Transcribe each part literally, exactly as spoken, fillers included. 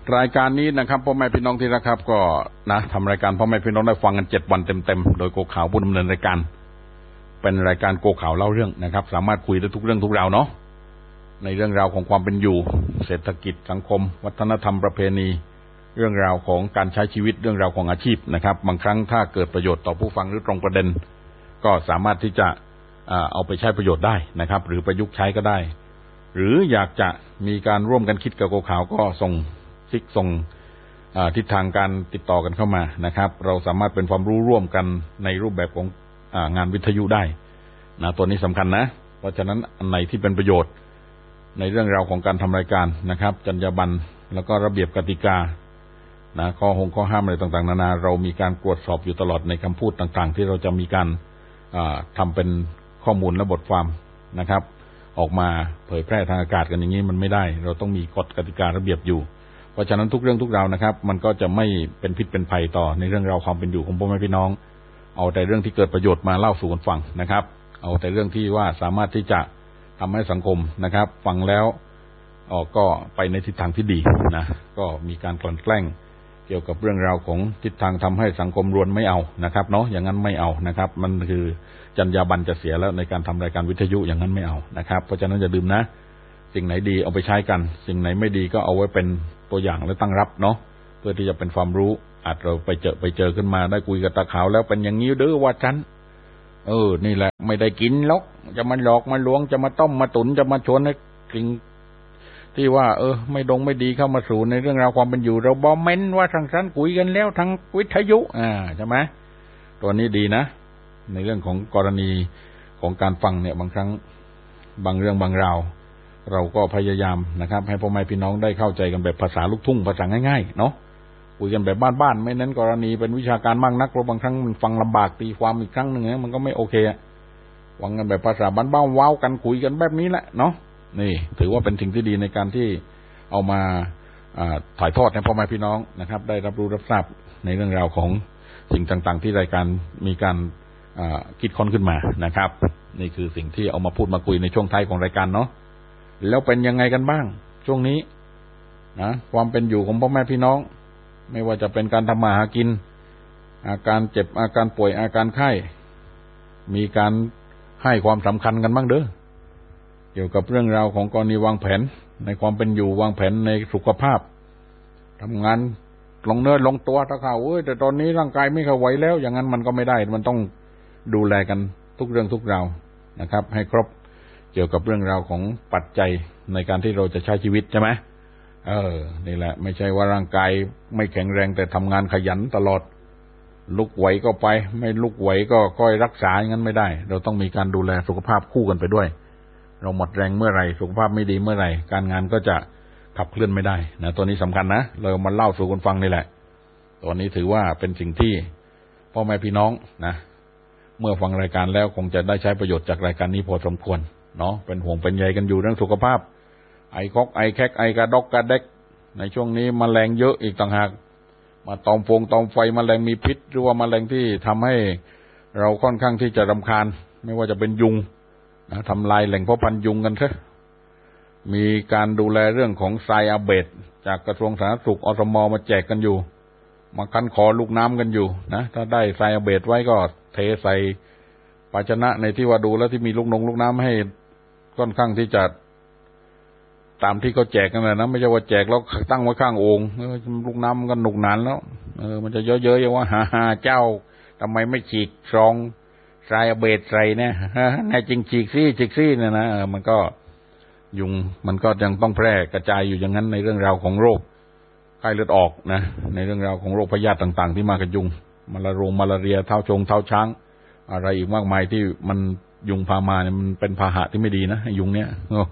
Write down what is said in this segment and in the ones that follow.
รายการนี้นะครับพ่อแม่พี่น้องที่รักครับก็นะทำรายการพ่อแม่พี่น้องได้ฟังกันเจ็ดวันเต็มๆโดยโกข่าวผู้ดำเนินรายการเป็นรายการโกข่าวเล่าเรื่องนะครับสามารถคุยได้ทุกเรื่องทุกราวเนาะในเรื่องราวของความเป็นอยู่เศรษฐกิจสังคมวัฒนธรรมประเพณีเรื่องราวของการใช้ชีวิตเรื่องราวของอาชีพนะครับบางครั้งถ้าเกิดประโยชน์ต่อผู้ฟังหรือตรงประเด็นก็สามารถที่จะเอาไปใช้ประโยชน์ได้นะครับหรือประยุกต์ใช้ก็ได้หรืออยากจะมีการร่วมกันคิดกับโกข่าวก็ส่งซิกส่งทิศทางการติดต่อกันเข้ามานะครับเราสามารถเป็นความรู้ร่วมกันในรูปแบบของงานวิทยุได้นะตัวนี้สำคัญนะเพราะฉะนั้นอันไหนที่เป็นประโยชน์ในเรื่องราวของการทำรายการนะครับจรรยาบรรณแล้วก็ระเบียบกติกานะข้อหงข้อห้ามอะไรต่างๆนานาเรามีการตรวจสอบอยู่ตลอดในคำพูดต่างๆที่เราจะมีการทำเป็นข้อมูลและบทความนะครับออกมาเผยแพร่ทางอากาศกันอย่างนี้มันไม่ได้เราต้องมีกฎกติการะเบียบอยู่เพราะฉะนั้นทุกเรื่องทุกราวนะครับมันก็จะไม่เป็นพิษเป็นภัยต่อในเรื่องราวความเป็นอยู่ของพ่อแม่พี่น้องเอาแต่เรื่องที่เกิดประโยชน์มาเล่าสู่กันฟังนะครับเอาแต่เรื่องที่ว่าสามารถที่จะทำให้สังคมนะครับฟังแล้วออกก็ไปในทิศทางที่ดีนะก็มีการกลั่นแกล้งเกี่ยวกับเรื่องราวของทิศทางทำให้สังคมรวนไม่เอานะครับเนาะอย่างนั้นไม่เอานะครับมันคือจรรยาบรรณจะเสียแล้วในการทำรายการวิทยุอย่างนั้นไม่เอานะครับเพราะฉะนั้นอย่าลืมนะสิ่งไหนดีเอาไปใช้กันสิ่งไหนไม่ดีก็เอาไว้เป็นตัวอย่างและตั้งรับเนาะเพื่อที่จะเป็นความรู้อาจเราไปเจอไปเจอขึ้นมาได้คุยกับตาขาวแล้วเป็นอย่างนี้เด้อว่าฉันเออนี่แหละไม่ได้กินหรอกจะมาหลอกมาลวงจะมาต้มมาตุนจะมาชวนให้สิ่งที่ว่าเออไม่ดงไม่ดีเข้ามาสู่ในเรื่องราวความเป็นอยู่เราบอมเมนว่าทางชั้นคุยกันแล้วทางวิทยุอ่าใช่ไหมตัวนี้ดีนะในเรื่องของกรณีของการฟังเนี่ยบางครั้งบางเรื่องบางราวเราก็พยายามนะครับให้พ่อแม่พี่น้องได้เข้าใจกันแบบภาษาลูกทุ่งภาษาง่ายๆเนาะคุยกันแบบบ้านๆไม่เน้นกรณีเป็นวิชาการมากนักเพราะบางครั้งมันฟังลำบากตีความอีกครั้งหนึ่งมันก็ไม่โอเคฟังกันแบบภาษาบ้านๆว้าวกันคุยกันแบบนี้แหละเนาะนี่ถือว่าเป็นสิ่งที่ดีในการที่เอามาถ่ายทอดให้พ่อแม่พี่น้องนะครับได้รับรู้รับทราบในเรื่องราวของสิ่งต่างๆที่รายการมีการคิดค้นขึ้นมานะครับนี่คือสิ่งที่เอามาพูดมาคุยในช่วงท้ายของรายการเนาะแล้วเป็นยังไงกันบ้างช่วงนี้นะความเป็นอยู่ของพ่อแม่พี่น้องไม่ว่าจะเป็นการทำมาหากินอาการเจ็บอาการป่วยอาการไข้มีการให้ความสำคัญกันบ้างเด้อเกี่ยวกับเรื่องราวของกรณีวางแผนในความเป็นอยู่วางแผนในสุขภาพทำงานลงเนื้อลงตัวถ้าข่าวเอ้ยแต่ตอนนี้ร่างกายไม่ค่อยไหวแล้วอย่างนั้นมันก็ไม่ได้มันต้องดูแลกันทุกเรื่องทุกราวนะครับให้ครบเกี่ยวกับเรื่องราวของปัจจัยในการที่เราจะใช้ชีวิตใช่ไหมเออนี่แหละไม่ใช่ว่าร่างกายไม่แข็งแรงแต่ทำงานขยันตลอดลุกไหวก็ไปไม่ลุกไหวก็ค่อยรักษาอย่างนั้นไม่ได้เราต้องมีการดูแลสุขภาพคู่กันไปด้วยเราหมดแรงเมื่อไหร่สุขภาพไม่ดีเมื่อไหร่การงานก็จะขับเคลื่อนไม่ได้นะตัวนี้สำคัญนะเรามาเล่าสู่กันฟังนี่แหละตัวนี้ถือว่าเป็นสิ่งที่พ่อแม่พี่น้องนะเมื่อฟังรายการแล้วคงจะได้ใช้ประโยชน์จากรายการนี้พอสมควรเนาะเป็นห่วงเป็นใยกันอยู่เรื่องสุขภาพไอคอกไอแคกไอกระดกกระเด็กในช่วงนี้แมลงเยอะอีกต่างหากมาตอมฟงตอมไฟแมลงมีพิษหรือว่าแมลงที่ทำให้เราค่อนข้างที่จะรำคาญไม่ว่าจะเป็นยุงนะทำลายแหล่งเพาะพันธุ์ยุงกันซะมีการดูแลเรื่องของไซอาเบตจากกระทรวงสาธารณสุขอสมมาแจกกันอยู่มาคั้นคอลูกน้ำกันอยู่นะถ้าได้ไซอาเบตไว้ก็เทใส่ภาชนะในที่ว่าดูแล้วที่มีลูกนงลูกน้ำให้ค่อนข้างที่จะตามที่เขาแจกกันนะไม่ใช่ว่าแจกแล้วตั้งไว้ข้างโอ่งลูกน้ำมันก็หนุกหนานแล้วเออมันจะเยอะๆอย่างว่าฮ่าฮ่าเจ้าทำไมไม่ฉีกซองไซอาเบตใส่เนี่ยแน่จริงฉีกซี่ฉีกซี่เนี่ยนะมันก็ยุงมันก็ยังต้องแพร่กระจายอยู่อย่างนั้นในเรื่องราวของโรคไข้เลือดออกนะในเรื่องราวของโรคพยาธิต่างๆที่มากับยุงมาลารงมาลาเรียเท้าชงเท้าช้างอะไรอีกมากมายที่มันยุงพามาเนี่ยมันเป็นพาหะที่ไม่ดีนะยุงเนี่ย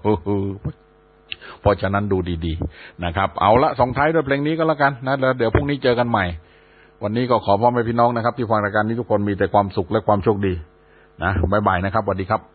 เพราะฉะนั้นดูดีๆนะครับเอาละส่งท้ายด้วยเพลงนี้ก็แล้วกันนะแล้วเดี๋ยวพรุ่งนี้เจอกันใหม่วันนี้ก็ขอพ่อแม่พี่น้องนะครับที่ฟังรายการนี้ทุกคนมีแต่ความสุขและความโชคดีนะบ๊ายบายนะครับสวัสดีครับ